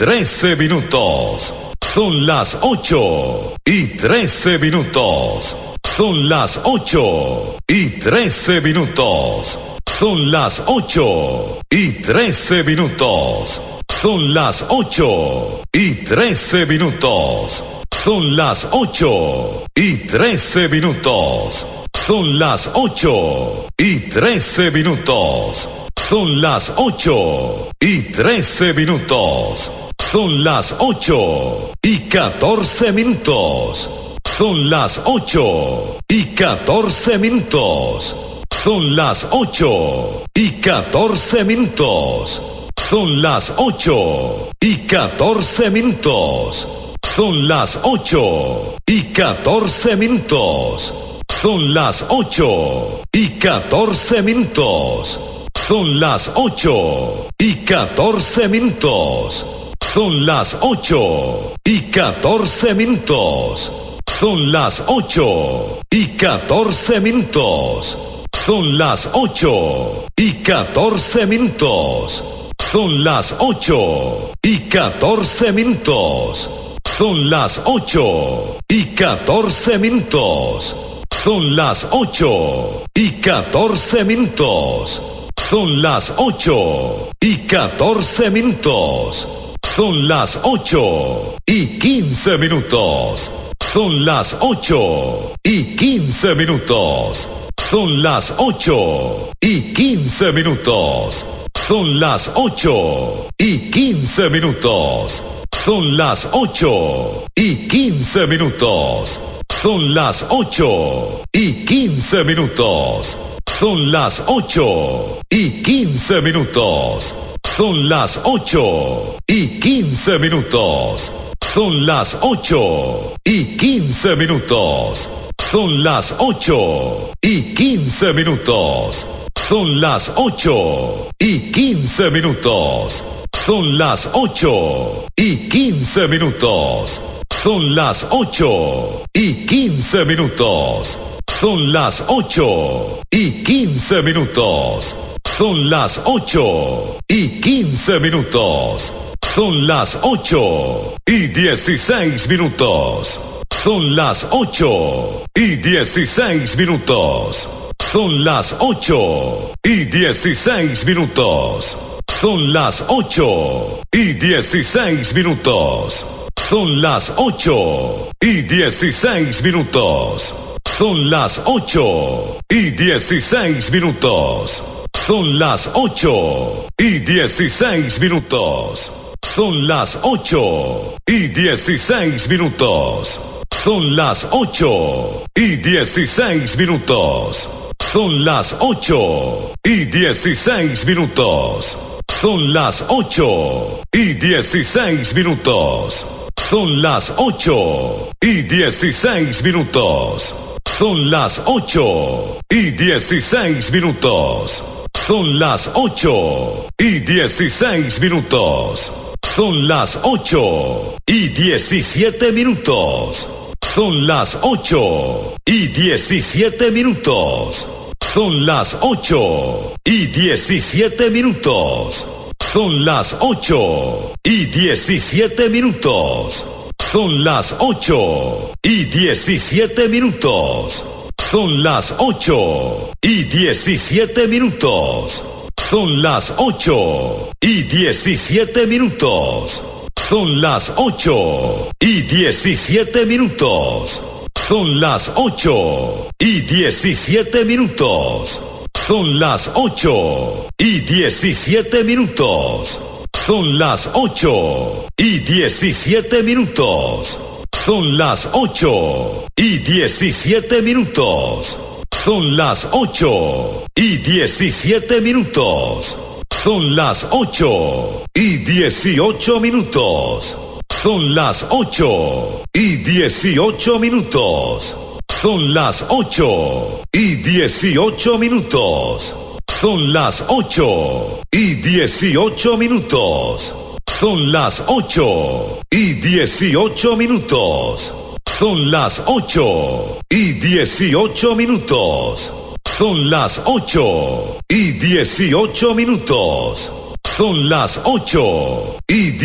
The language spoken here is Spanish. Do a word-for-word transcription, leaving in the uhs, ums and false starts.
trece minutos. Son las ocho y trece minutos. Son las ocho y trece minutos. Son las ocho y trece minutos. Son las ocho y trece minutos. Son las ocho y trece minutos. Son las ocho y trece minutos. Son las ocho y trece minutos. Son las ocho y catorce minutos. Son las ocho y catorce minutos. Son las ocho y catorce minutos. Son las ocho y catorce minutos. Son las ocho y catorce minutos. Son las ocho y catorce minutos. Son las ocho y catorce minutos. Son las ocho y catorce minutos. Son las ocho y catorce minutos. Son las ocho y catorce minutos. Son las ocho y catorce minutos. Son las ocho y catorce minutos. Son las ocho y catorce minutos. Son las ocho y catorce minutos. Son las ocho y quince minutos. Son las ocho y quince minutos. Son las ocho y quince minutos. Son las ocho y quince minutos. Son las ocho y quince minutos. Son las ocho y quince minutos. Son las ocho y quince minutos. Son las ocho y quince minutos. Son las ocho y quince minutos. Son las ocho y quince minutos. Son las ocho y quince minutos. Son las ocho y quince minutos. Son las ocho y quince minutos. Son las ocho y quince minutos. Son las ocho y quince minutos. Son las ocho y dieciséis minutos. Son las ocho y dieciséis minutos. Son las ocho y dieciséis minutos. Son las ocho y dieciséis minutos. Son las ocho y dieciséis minutos. Son las ocho y dieciséis minutos. Son las ocho y dieciséis minutos. Son las ocho y dieciséis minutos. Son las ocho y dieciséis minutos. Son las ocho y dieciséis minutos. Son las ocho y dieciséis minutos. Son las ocho y dieciséis minutos. Son las ocho y dieciséis minutos. Son las ocho y dieciséis minutos. Son las ocho y diecisiete minutos. Son las ocho y diecisiete minutos. Son las ocho y diecisiete minutos. Son las ocho y diecisiete minutos. Son las ocho y diecisiete minutos. Son las ocho y diecisiete minutos. Son las ocho y diecisiete minutos. Son las ocho y diecisiete minutos. Son las ocho y diecisiete minutos. Son las ocho y diecisiete minutos. Son las ocho y diecisiete minutos. Son las ocho y diecisiete minutos. Son las ocho y diecisiete minutos. Son las ocho y dieciocho minutos. Son las ocho y dieciocho minutos. Son las ocho y dieciocho minutos. Son las ocho y dieciocho minutos. Son las ocho y dieciocho minutos. Son las ocho y dieciocho minutos. Son las ocho y dieciocho minutos. Son las ocho y